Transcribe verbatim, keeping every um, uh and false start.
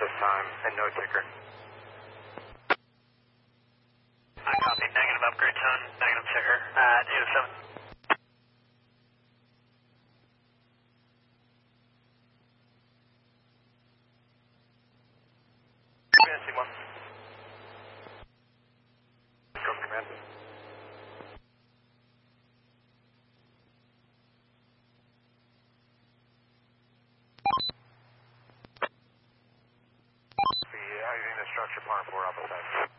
this time, and no ticker. I copy. Negative upgrade tone, negative ticker. Uh, eight oh seven. Command C one. Go command. The, uh, using the structure part for Alpha Side.